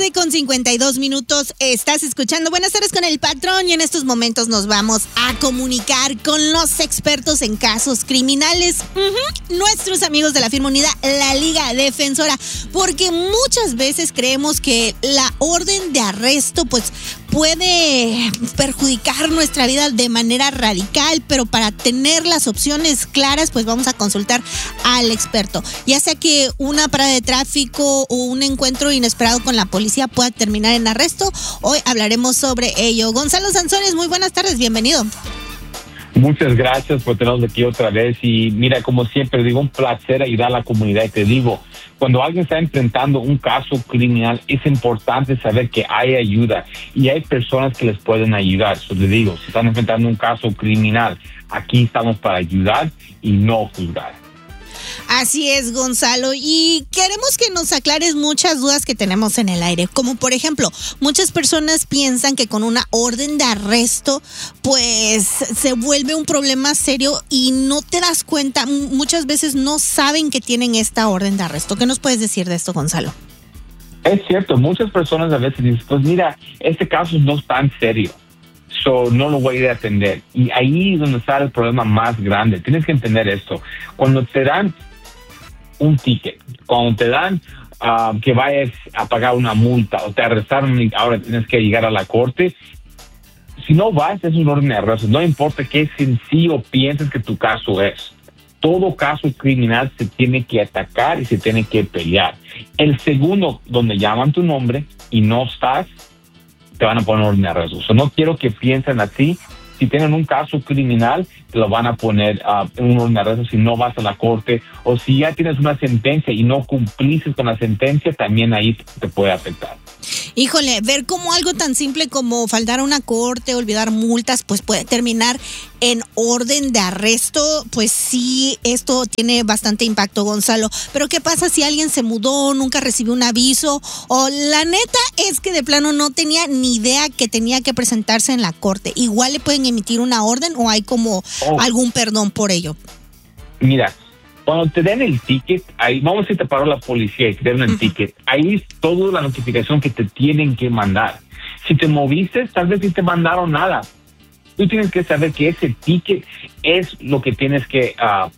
tarde con 52 minutos. Estás escuchando Buenas tardes con el patrón y en estos momentos nos vamos a comunicar con los expertos en casos criminales, nuestros amigos de la firma unida, la Liga Defensora, porque muchas veces creemos que la orden de arresto pues puede perjudicar nuestra vida de manera radical, pero para tener las opciones claras pues vamos a consultar al experto, ya sea que una parada de tráfico o un encuentro inesperado con la policía pueda terminar en arresto. Hoy hablaremos sobre ello. Gonzalo Sanzones, muy buenas tardes, bienvenido. Muchas gracias por tenernos aquí otra vez y mira, como siempre digo, un placer ayudar a la comunidad y te digo, cuando alguien está enfrentando un caso criminal es importante saber que hay ayuda y hay personas que les pueden ayudar. Yo les digo, si están enfrentando un caso criminal, aquí estamos para ayudar y no juzgar. Así es, Gonzalo, y queremos que nos aclares muchas dudas que tenemos en el aire, como por ejemplo, muchas personas piensan que con una orden de arresto, pues se vuelve un problema serio y no te das cuenta, muchas veces no saben que tienen esta orden de arresto. ¿Qué nos puedes decir de esto, Gonzalo? Es cierto, muchas personas a veces dicen, pues mira, este caso no es tan serio. No lo voy a ir a atender. Y ahí es donde está el problema más grande. Tienes que entender esto. Cuando te dan un ticket, cuando te dan que vayas a pagar una multa o te arrestaron y ahora tienes que llegar a la corte, si no vas, es un orden de arresto. No importa qué sencillo pienses que tu caso es. Todo caso criminal se tiene que atacar y se tiene que pelear. El segundo donde llaman tu nombre y no estás, te van a poner orden de arresto. No quiero que piensen así. Si tienen un caso criminal, te lo van a poner en un orden de arresto si no vas a la corte. O si ya tienes una sentencia y no cumpliste con la sentencia, también ahí te puede afectar. Híjole, ver como algo tan simple como faltar a una corte, olvidar multas, pues puede terminar en orden de arresto. Pues sí, esto tiene bastante impacto, Gonzalo. Pero ¿qué pasa si alguien se mudó, nunca recibió un aviso? O la neta es que de plano no tenía ni idea que tenía que presentarse en la corte. ¿Igual le pueden emitir una orden o hay como algún perdón por ello? Mira, cuando te den el ticket, ahí vamos a decir, te paró la policía y te den el ticket, ahí es toda la notificación que te tienen que mandar. Si te moviste, tal vez no te mandaron nada. Tú tienes que saber que ese ticket es lo que tienes que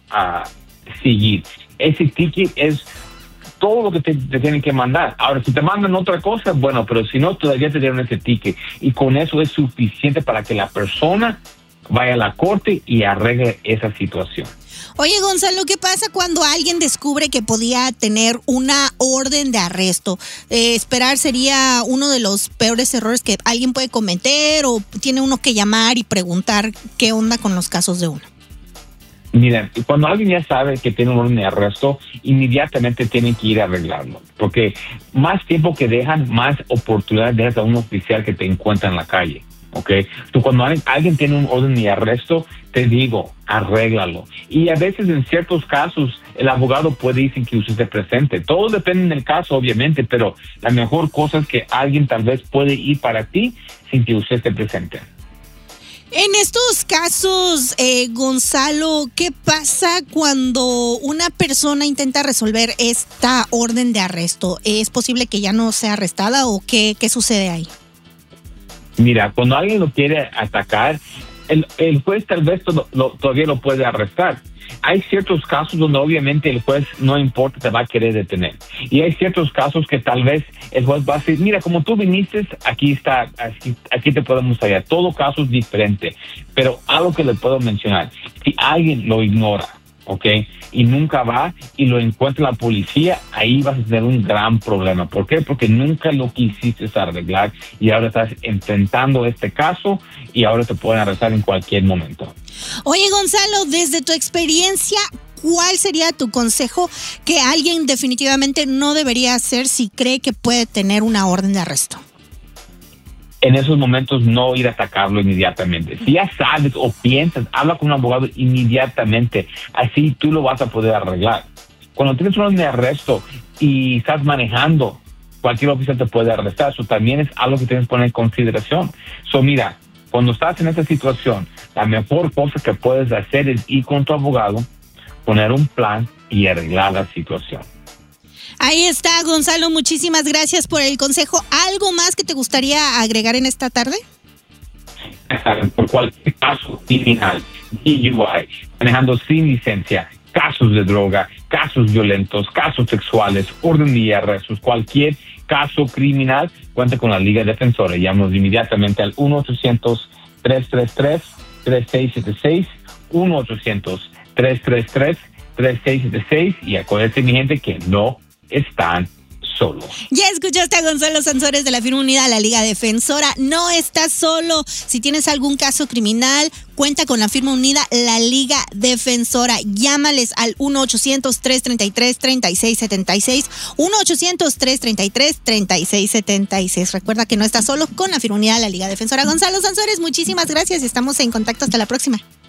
seguir. Ese ticket es todo lo que te tienen que mandar. Ahora, si te mandan otra cosa, bueno, pero si no, todavía te dieron ese ticket. Y con eso es suficiente para que la persona vaya a la corte y arregle esa situación. Oye, Gonzalo, ¿qué pasa cuando alguien descubre que podía tener una orden de arresto? Esperar sería uno de los peores errores que alguien puede cometer, o tiene uno que llamar y preguntar qué onda con los casos de uno. Mira, cuando alguien ya sabe que tiene un orden de arresto, inmediatamente tienen que ir a arreglarlo. Porque más tiempo que dejan, más oportunidades dejas a un oficial que te encuentra en la calle. Okay. Cuando alguien tiene un orden de arresto, te digo, arréglalo. Y a veces en ciertos casos el abogado puede ir sin que usted esté presente. Todo depende del caso, obviamente, pero la mejor cosa es que alguien tal vez puede ir para ti sin que usted esté presente. En estos casos, Gonzalo, ¿qué pasa cuando una persona intenta resolver esta orden de arresto? ¿Es posible que ya no sea arrestada o qué sucede ahí? Mira, cuando alguien lo quiere atacar, el juez tal vez todavía lo puede arrestar. Hay ciertos casos donde obviamente el juez no importa, te va a querer detener. Y hay ciertos casos que tal vez el juez va a decir, mira, como tú viniste, aquí te podemos hallar. Todo caso es diferente. Pero algo que le puedo mencionar, si alguien lo ignora, ¿ok? Y nunca va y lo encuentra la policía, ahí vas a tener un gran problema. ¿Por qué? Porque nunca lo quisiste arreglar y ahora estás enfrentando este caso y ahora te pueden arrestar en cualquier momento. Oye, Gonzalo, desde tu experiencia, ¿cuál sería tu consejo que alguien definitivamente no debería hacer si cree que puede tener una orden de arresto? En esos momentos no ir a atacarlo inmediatamente. Si ya sabes o piensas, habla con un abogado inmediatamente. Así tú lo vas a poder arreglar. Cuando tienes un orden de arresto y estás manejando, cualquier oficial te puede arrestar. Eso también es algo que tienes que poner en consideración. Mira, cuando estás en esta situación, la mejor cosa que puedes hacer es ir con tu abogado, poner un plan y arreglar la situación. Ahí está, Gonzalo, muchísimas gracias por el consejo. ¿Algo más que te gustaría agregar en esta tarde? Por cualquier caso criminal, DUI, manejando sin licencia, casos de droga, casos violentos, casos sexuales, orden de arrestos, cualquier caso criminal, cuenta con la Liga Defensora. Llámanos inmediatamente al 1-800-333-3676, 1-800-333-3676, y acuérdense, mi gente, que no están solos. Ya escuchaste a Gonzalo Sansores de la firma unida La Liga Defensora. No estás solo. Si tienes algún caso criminal, cuenta con la firma unida La Liga Defensora. Llámales al 1-800-333-3676, 1-800-333-3676. Recuerda que no estás solo con la firma unida La Liga Defensora. Gonzalo Sansores, muchísimas gracias y estamos en contacto. Hasta la próxima.